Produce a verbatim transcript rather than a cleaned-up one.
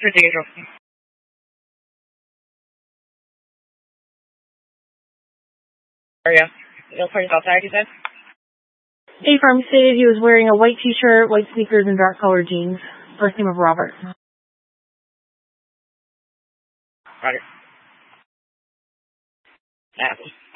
Zero. Area. You'll party outside, you said? A Farm stated he was wearing a white t-shirt, white sneakers, and dark colored jeans. First name of Robert. Roger. Yeah.